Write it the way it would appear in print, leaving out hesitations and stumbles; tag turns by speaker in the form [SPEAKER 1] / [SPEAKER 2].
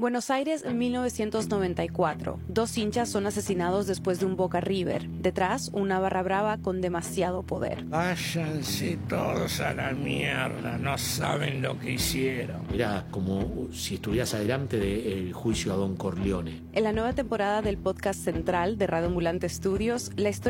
[SPEAKER 1] Buenos Aires, 1994. Dos hinchas son asesinados después de un Boca River. Detrás, una barra brava con demasiado poder.
[SPEAKER 2] Váyanse todos a la mierda, no saben lo que hicieron.
[SPEAKER 3] Era como si estuvieras adelante del juicio a Don Corleone.
[SPEAKER 1] En la nueva temporada del podcast central de Radio Ambulante Studios, la historia